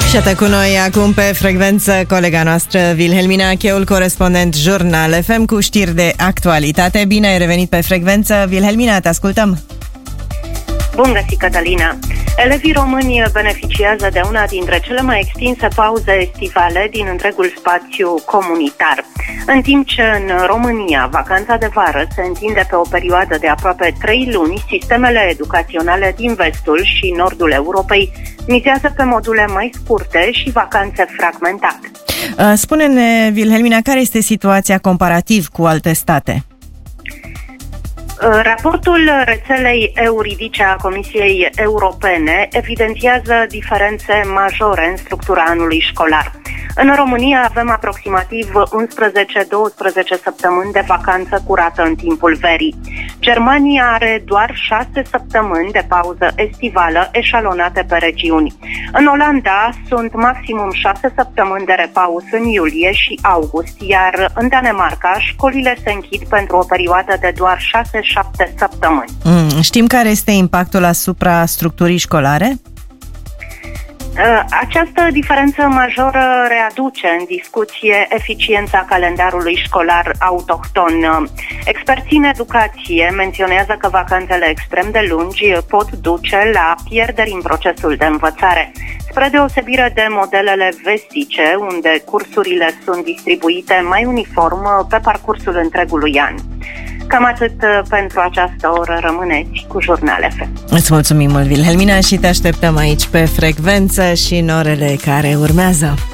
Și cu noi acum pe frecvență colega noastră Wilhelmina Cheul, corespondent Jurnal FM cu știri de actualitate. Bine ai revenit pe frecvență, Wilhelmina, te ascultăm! Bun găsit, Cătălina! Elevii români beneficiază de una dintre cele mai extinse pauze estivale din întregul spațiu comunitar. În timp ce în România vacanța de vară se întinde pe o perioadă de aproape 3 luni, sistemele educaționale din vestul și nordul Europei mizează pe module mai scurte și vacanțe fragmentate. Spune-ne, Wilhelmina, care este situația comparativ cu alte state? Raportul rețelei euridice a Comisiei Europene evidențiază diferențe majore în structura anului școlar. În România avem aproximativ 11-12 săptămâni de vacanță curată în timpul verii. Germania are doar 6 săptămâni de pauză estivală eșalonate pe regiuni. În Olanda sunt maximum 6 săptămâni de repaus în iulie și august, iar în Danemarca școlile se închid pentru o perioadă de doar 6-7 săptămâni. Știm care este impactul asupra structurii școlare? Această diferență majoră readuce în discuție eficiența calendarului școlar autohton. Experții în educație menționează că vacanțele extrem de lungi pot duce la pierderi în procesul de învățare, spre deosebire de modelele vestice, unde cursurile sunt distribuite mai uniform pe parcursul întregului an. Cam atât pentru această oră. Rămâneți cu Jurnal FM. Îți mulțumim mult, Wilhelmina, și te așteptăm aici pe frecvență și în orele care urmează.